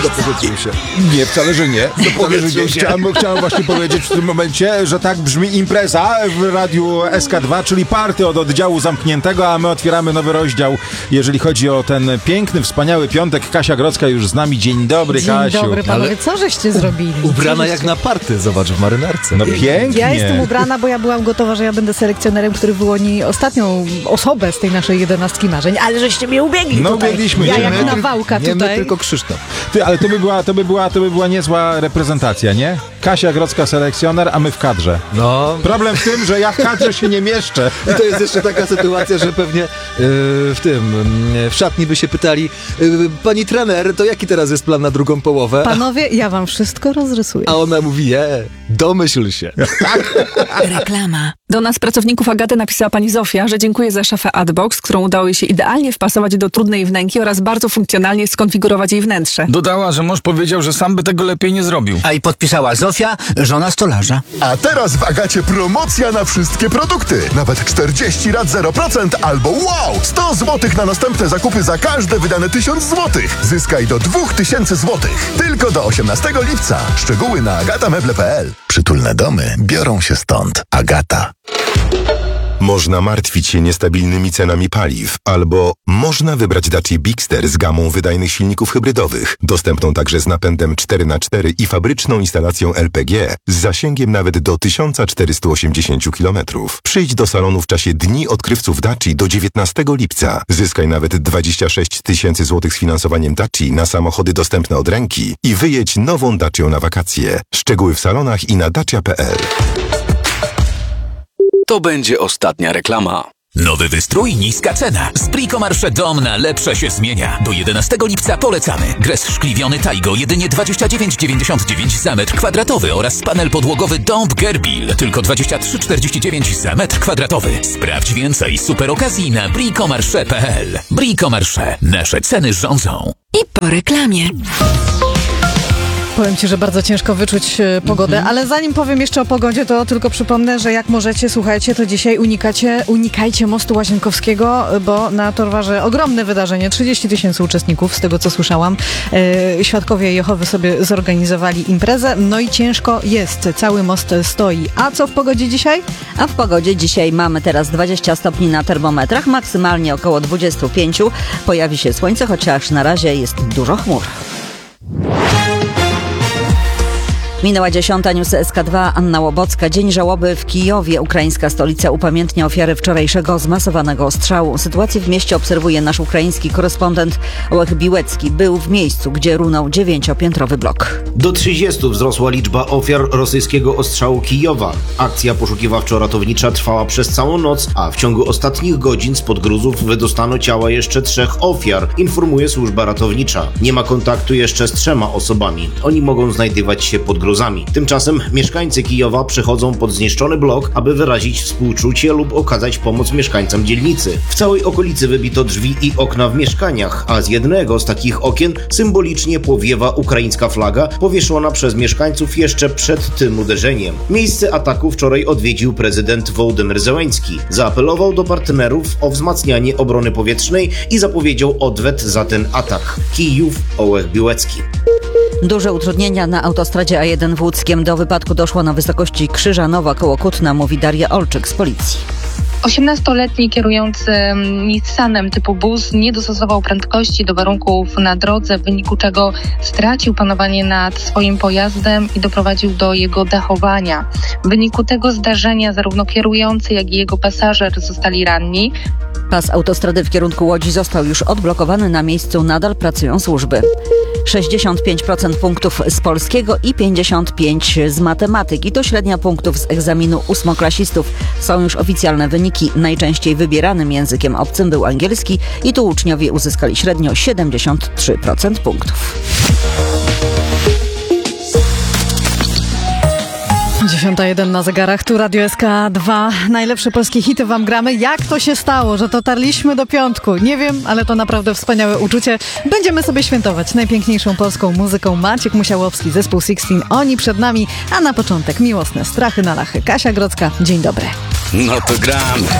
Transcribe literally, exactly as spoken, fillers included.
Dopowietrzył się. Nie, wcale, że nie. Dopowietrzył się. Chciałem, chciałem właśnie powiedzieć w tym momencie, że tak brzmi impreza w Radiu S K dwa, czyli party od oddziału zamkniętego, a my otwieramy nowy rozdział, jeżeli chodzi o ten piękny, wspaniały piątek. Kasia Grodzka już z nami. Dzień dobry, Dzień Kasiu. Dzień dobry, panowie. Ale- Co żeście zrobili? Ubrana Co jak żeście... na party, zobacz, w marynarce. No pięknie. Ja jestem ubrana, bo ja byłam gotowa, że ja będę selekcjonerem, który wyłoni ostatnią osobę z tej naszej jedenastki marzeń. Ale żeście mnie ubiegli No, tutaj. ubiegliśmy Ja cię. jak My nawałka Nie my, tutaj. tylko Krzysztof. Ty, ale to by, była, to, by była, to by była niezła reprezentacja, nie? Kasia Grodzka selekcjoner, a my w kadrze. No, Problem w tym, że ja w kadrze się nie mieszczę. i to jest jeszcze taka sytuacja, że pewnie yy, w tym, yy, w szatni by się pytali, yy, pani trener, to jaki teraz jest plan na drugą połowę? Panowie, ja wam wszystko rozrysuję. A ona mówi, nie, domyśl się. Reklama. Do nas, pracowników Agaty, napisała pani Zofia, że dziękuję za szafę Adbox, którą udało jej się idealnie wpasować do trudnej wnęki oraz bardzo funkcjonalnie skonfigurować jej wnętrze. Dodała, że mąż powiedział, że sam by tego lepiej nie zrobił. A i podpisała Zofia, żona stolarza. A teraz w Agacie promocja na wszystkie produkty. Nawet czterdzieści rat zero procent albo wow! sto złotych na następne zakupy za każde wydane tysiąc złotych. Zyskaj do dwa tysiące złotych. Tylko do osiemnastego lipca. Szczegóły na agatameble kropka p l. Przytulne domy biorą się stąd. Agata. Można martwić się niestabilnymi cenami paliw, albo można wybrać Dacia Bigster z gamą wydajnych silników hybrydowych, dostępną także z napędem cztery na cztery i fabryczną instalacją L P G z zasięgiem nawet do tysiąc czterysta osiemdziesiąt kilometrów. Przyjdź do salonu w czasie Dni Odkrywców Daci do dziewiętnastego lipca. Zyskaj nawet dwadzieścia sześć tysięcy złotych z finansowaniem Daci na samochody dostępne od ręki i wyjedź nową Dacią na wakacje. Szczegóły w salonach i na dacia kropka p l. To będzie ostatnia reklama. Nowy wystrój, niska cena. Z Bricomarché dom na lepsze się zmienia. Do jedenastego lipca polecamy. Gres szkliwiony Taigo jedynie dwadzieścia dziewięć dziewięćdziesiąt dziewięć za metr kwadratowy oraz panel podłogowy Dąb Gerbil tylko dwadzieścia trzy czterdzieści dziewięć za metr kwadratowy. Sprawdź więcej super okazji na bricomarché kropka p l. Bricomarché. Nasze ceny rządzą. I po reklamie. Powiem ci, że bardzo ciężko wyczuć e, pogodę, Mhm. ale zanim powiem jeszcze o pogodzie, to tylko przypomnę, że jak możecie, słuchajcie, to dzisiaj unikacie, unikajcie mostu Łazienkowskiego, bo na Torwarze ogromne wydarzenie, trzydzieści tysięcy uczestników, z tego co słyszałam. E, Świadkowie Jehowy sobie zorganizowali imprezę, no i ciężko jest, cały most stoi. A co w pogodzie dzisiaj? A w pogodzie dzisiaj mamy teraz dwadzieścia stopni na termometrach, maksymalnie około dwadzieścia pięć. Pojawi się słońce, chociaż na razie jest dużo chmur. Minęła dziesiąta, newsy S K dwa, Anna Łobocka. Dzień żałoby w Kijowie. Ukraińska stolica upamiętnia ofiary wczorajszego zmasowanego ostrzału. Sytuację w mieście obserwuje nasz ukraiński korespondent Ołech Biłecki. Był w miejscu, gdzie runął dziewięciopiętrowy blok. Do trzydziestu wzrosła liczba ofiar rosyjskiego ostrzału Kijowa. Akcja poszukiwawczo-ratownicza trwała przez całą noc, a w ciągu ostatnich godzin spod gruzów wydostano ciała jeszcze trzech ofiar, informuje służba ratownicza. Nie ma kontaktu jeszcze z trzema osobami. Oni mogą znajdywać się pod gruzami. Tymczasem mieszkańcy Kijowa przychodzą pod zniszczony blok, aby wyrazić współczucie lub okazać pomoc mieszkańcom dzielnicy. W całej okolicy wybito drzwi i okna w mieszkaniach, a z jednego z takich okien symbolicznie powiewa ukraińska flaga powieszona przez mieszkańców jeszcze przed tym uderzeniem. Miejsce ataku wczoraj odwiedził prezydent Wołodymyr Zełenski. Zaapelował do partnerów o wzmacnianie obrony powietrznej i zapowiedział odwet za ten atak. Kijów, Ołech Biłecki. Duże utrudnienia na autostradzie A jeden w Łódzkiem. Do wypadku doszło na wysokości Krzyżanowa koło Kutna, mówi Daria Olczyk z policji. osiemnastoletni kierujący Nissanem typu bus nie dostosował prędkości do warunków na drodze, w wyniku czego stracił panowanie nad swoim pojazdem i doprowadził do jego dachowania. W wyniku tego zdarzenia zarówno kierujący, jak i jego pasażer zostali ranni. Pas autostrady w kierunku Łodzi został już odblokowany. Na miejscu nadal pracują służby. sześćdziesiąt pięć procent punktów z polskiego i pięćdziesiąt pięć procent z matematyki. To średnia punktów z egzaminu ósmoklasistów. Są już oficjalne wyniki. Najczęściej wybieranym językiem obcym był angielski i tu uczniowie uzyskali średnio siedemdziesiąt trzy procent punktów. dziesiąta jeden na zegarach, tu Radio S K dwa. Najlepsze polskie hity wam gramy. Jak to się stało, że dotarliśmy do piątku? Nie wiem, ale to naprawdę wspaniałe uczucie. Będziemy sobie świętować najpiękniejszą polską muzyką. Maciek Musiałowski, zespół Sixteen. Oni przed nami, a na początek miłosne strachy na lachy. Kasia Grodzka, dzień dobry. No to gramy.